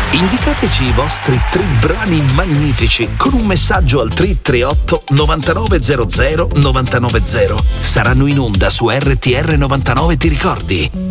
Indicateci i vostri 3 brani magnifici con un messaggio al 338 9900 990. Saranno in onda su RTR 99, ti ricordi?